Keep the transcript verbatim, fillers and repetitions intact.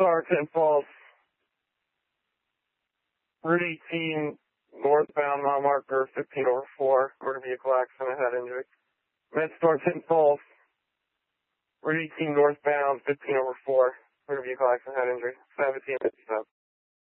MedStar ten Falls. Route eighteen, northbound, mile marker fifteen over four, motor vehicle accident, head injury. MedStar ten Falls. Route eighteen, northbound fifteen over four, motor vehicle accident, head injury. seventeen fifty-seven.